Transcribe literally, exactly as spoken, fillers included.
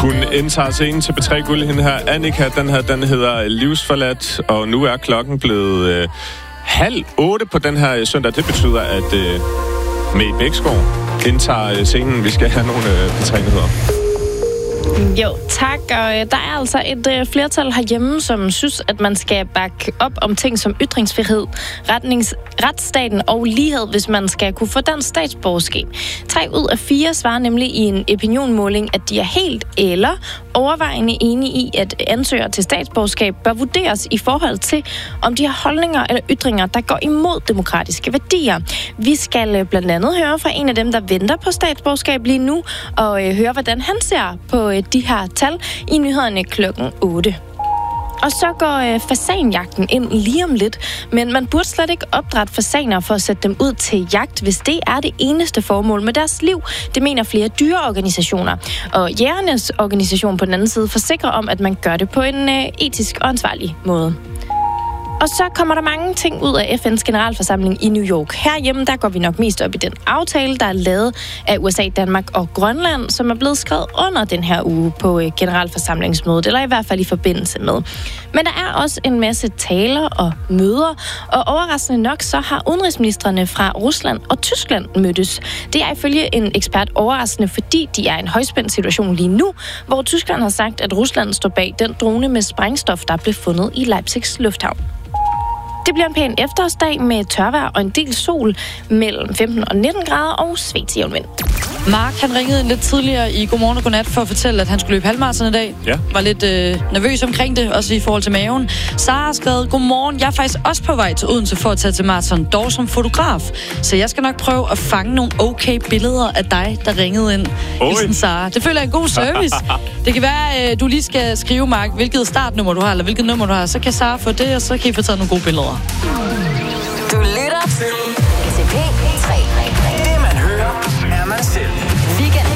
Hun indtager scenen til B tre Guld. Hende her, Annika, den her, den hedder Livsforladt, og nu er klokken blevet øh, halv otte på den her søndag. Det betyder, at øh, May Bæksgaard indtager scenen. Vi skal have nogle øh, B tre-nyheder. Jo, tak. Og øh, der er altså et øh, flertal herhjemme, som synes, at man skal bakke op om ting som ytringsfrihed, retnings, retsstaten og lighed, hvis man skal kunne få dansk statsborgerskab. Tre ud af fire svarer nemlig i en opinionmåling, at de er helt eller overvejende enige i, at ansøgere til statsborgerskab bør vurderes i forhold til, om de har holdninger eller ytringer, der går imod demokratiske værdier. Vi skal øh, blandt andet høre fra en af dem, der venter på statsborgerskab lige nu, og øh, høre, hvordan han ser på øh, de her tal i nyhederne klokken otte. Og så går øh, fasanjagten ind lige om lidt, men man burde slet ikke opdrætte fasaner for at sætte dem ud til jagt, hvis det er det eneste formål med deres liv. Det mener flere dyreorganisationer. Og jægernes organisation på den anden side forsikrer om, at man gør det på en øh, etisk og ansvarlig måde. Og så kommer der mange ting ud af F N's generalforsamling i New York. Herhjemme, der går vi nok mest op i den aftale, der er lavet af U S A, Danmark og Grønland, som er blevet skrevet under den her uge på generalforsamlingsmødet, eller i hvert fald i forbindelse med. Men der er også en masse taler og møder, og overraskende nok, så har udenrigsministrene fra Rusland og Tyskland mødtes. Det er ifølge en ekspert overraskende, fordi de er i en højspændt situation lige nu, hvor Tyskland har sagt, at Rusland står bag den drone med sprængstof, der blev fundet i Leipzigs lufthavn. Det bliver en pæn efterårsdag med tørvejr og en del sol mellem femten og nitten grader og svagt jævn vind. Mark, han ringede lidt tidligere i Godmorgen og Godnat for at fortælle, at han skulle løbe halvmarathon i dag. Ja. Var lidt øh, nervøs omkring det, også i forhold til maven. Sara har skrevet, godmorgen, jeg er faktisk også på vej til Odense for at tage til maraton, dog som fotograf. Så jeg skal nok prøve at fange nogle okay billeder af dig, der ringede ind. Hilsen Sara. Det føler jeg en god service. Det kan være, at du lige skal skrive, Mark, hvilket startnummer du har, eller hvilket nummer du har. Så kan Sara få det, og så kan I få taget nogle gode billeder. Du lytter til P tre. Det man hører, er man selv.